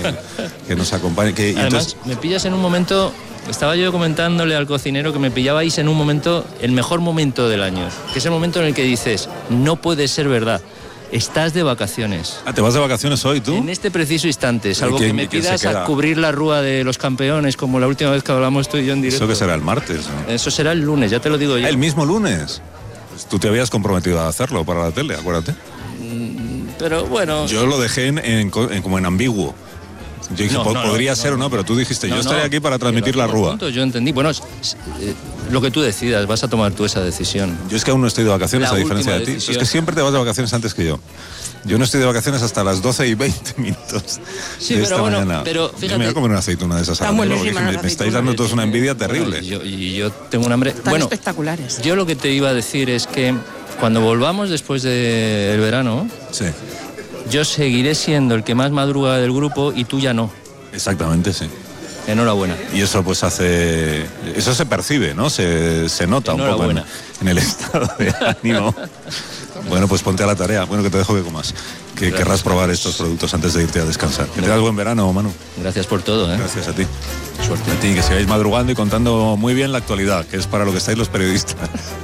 que nos acompañe. Además, entonces... me pillas en un momento... Estaba yo comentándole al cocinero que me pillabais en un momento, el mejor momento del año, que es el momento en el que dices, no puede ser verdad, estás de vacaciones. ¿Te vas de vacaciones hoy tú? En este preciso instante, salvo que me pidas a cubrir la rúa de los campeones, como la última vez que hablamos tú y yo en directo. ¿Eso que será el martes? ¿No? Eso será el lunes, ya te lo digo yo. ¿El mismo lunes? Pues tú te habías comprometido a hacerlo para la tele, acuérdate. Pero bueno... Yo lo dejé como en ambiguo. Yo dije, podría ser o no, pero tú dijiste, yo estaré aquí para transmitir la rúa. Yo entendí. Bueno, lo que tú decidas, vas a tomar tú esa decisión. Yo es que aún no estoy de vacaciones, a diferencia de ti. Es que siempre te vas de vacaciones antes que yo. Yo no estoy de vacaciones hasta las 12:20 sí, de esta mañana. Pero fíjate, yo me voy a comer una aceituna de esas. Me estáis dando todos una envidia terrible. Yo tengo un hambre... Están espectaculares. Yo lo que te iba a decir es que cuando volvamos después del verano... Sí. Yo seguiré siendo el que más madruga del grupo y tú ya no. Exactamente, sí. Enhorabuena. Y eso pues hace... Eso se percibe, ¿no? Se nota un poco en el estado de ánimo. Bueno, pues ponte a la tarea. Bueno, que te dejo que comas. Que gracias. Querrás probar estos productos antes de irte a descansar. Que tengas buen verano, Manu. Gracias por todo, ¿eh? Gracias a ti. Suerte. A ti, que sigáis madrugando y contando muy bien la actualidad, que es para lo que estáis los periodistas.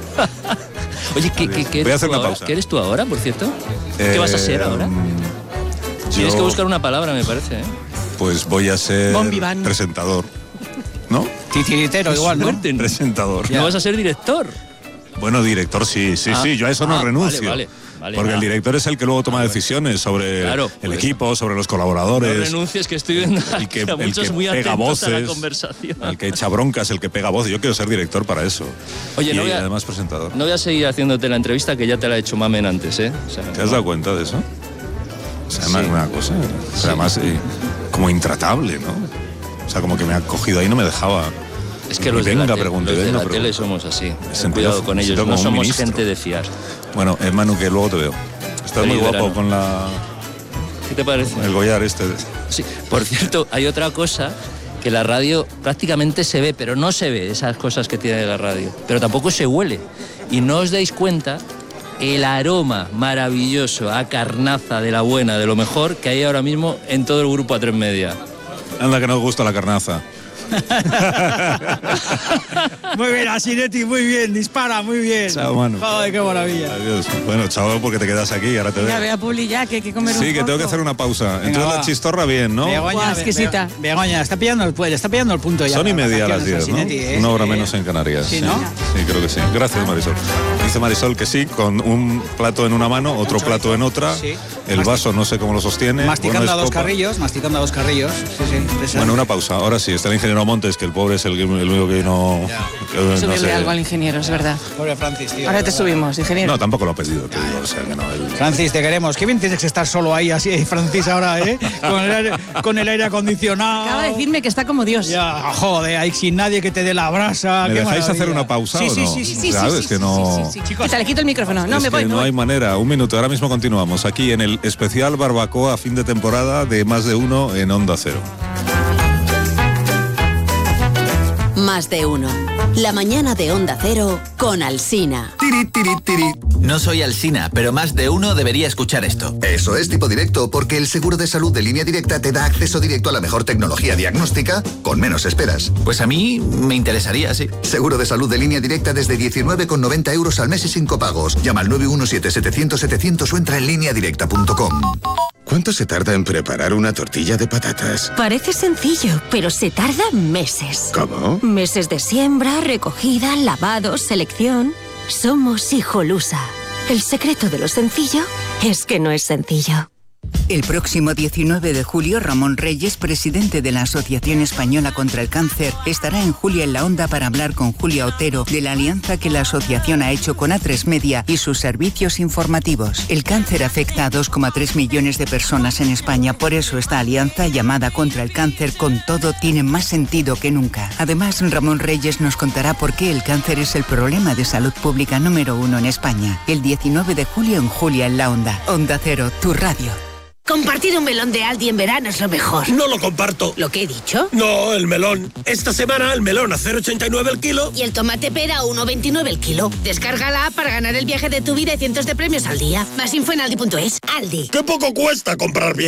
Oye, ¿qué voy a hacer una pausa. ¿Qué eres tú ahora, por cierto? ¿Qué vas a ser ahora? Tienes que buscar una palabra, me parece, ¿eh? Pues voy a ser presentador, ¿no? Titiritero igual, ¿no? Presentador. ¿No vas a ser director? Bueno, director sí, yo a eso no renuncio. Vale, porque el director es el que luego toma decisiones sobre el equipo, sobre los colaboradores. No renuncies, que estoy viendo el que muy pega voces, a la conversación. El que echa broncas, el que pega voces. Yo quiero ser director para eso. Oye, y además presentador. No voy a seguir haciéndote la entrevista, que ya te la he hecho Mamen antes, ¿eh? O sea, ¿te has dado cuenta de eso? O sea, una cosa, o sea, además como intratable, ¿no? O sea, como que me ha cogido ahí y no me dejaba. Es que los de la tele somos así. Ten cuidado con ellos, no somos gente de fiar. Bueno, Manu, que luego te veo. Estás muy guapo con la... ¿Qué te parece? El Goyar este. Sí, por cierto, hay otra cosa que la radio prácticamente se ve, pero no se ve esas cosas que tiene la radio. Pero tampoco se huele. Y no os dais cuenta el aroma maravilloso a carnaza de la buena, de lo mejor que hay ahora mismo en todo el grupo A3 Media. Anda que nos gusta la carnaza. Muy bien, Asinetti, muy bien, dispara, muy bien. Chao, Manu. Ay, qué maravilla. Adiós. Bueno, chao, porque te quedas aquí, ahora te veo. Ya ve a Puli ya, que hay que comer un poco. Sí, que tengo que hacer una pausa. Entonces la chistorra bien, ¿no? Begoña, exquisita. Begoña, está pillando el punto ya. Son y media a las 10, ¿no? Una hora menos en Canarias. Sí, ¿no? Sí, creo que sí. Gracias, Marisol. Dice Marisol que sí, con un plato en una mano, otro plato en otra. Sí. El vaso no sé cómo lo sostiene. Masticando a dos carrillos. Sí. Bueno, una pausa. Ahora sí, está el ingeniero Montes, que el pobre es el único que no... Subirle algo al ingeniero, es verdad. Pobre Francis, tío. Ahora te subimos, ingeniero. No, tampoco lo ha pedido, te digo. O sea, que no, Francis, te queremos. Qué bien tienes que estar solo ahí, así, Francis, ahora, ¿eh? Con el aire acondicionado. Acaba de decirme que está como Dios. Ya, joder, ahí sin nadie que te dé la brasa. ¿Me dejáis hacer una pausa o no? Sí. ¿Sabes que no...? Chicos, le quito el micrófono. No, me voy. No hay manera. Un minuto, ahora mismo continuamos. Aquí en el especial barbacoa fin de temporada de Más de Uno en Onda Cero. Más de Uno. La mañana de Onda Cero con Alsina. No soy Alsina, pero Más de Uno debería escuchar esto. Eso es Tipo Directo, porque el seguro de salud de Línea Directa te da acceso directo a la mejor tecnología diagnóstica con menos esperas. Pues a mí me interesaría, sí. Seguro de salud de Línea Directa desde 19,90 euros al mes y sin copagos. Llama al 917-700-700 o entra en lineadirecta.com. ¿Cuánto se tarda en preparar una tortilla de patatas? Parece sencillo, pero se tarda meses. ¿Cómo? Meses de siembra, recogida, lavado, selección. Somos Hijolusa. El secreto de lo sencillo es que no es sencillo. El próximo 19 de julio, Ramón Reyes, presidente de la Asociación Española contra el Cáncer, estará en Julia en la Onda para hablar con Julia Otero de la alianza que la asociación ha hecho con A3 Media y sus servicios informativos. El cáncer afecta a 2,3 millones de personas en España, por eso esta alianza llamada Contra el Cáncer con todo tiene más sentido que nunca. Además, Ramón Reyes nos contará por qué el cáncer es el problema de salud pública número 1 en España. El 19 de julio en Julia en la Onda. Onda Cero, tu radio. Compartir un melón de Aldi en verano es lo mejor. No lo comparto. ¿Lo que he dicho? No, el melón. Esta semana el melón a 0,89 el kilo. Y el tomate pera a 1,29 el kilo. Descarga la app para ganar el viaje de tu vida y cientos de premios al día. Más info en aldi.es. Aldi. ¡Qué poco cuesta comprar bien!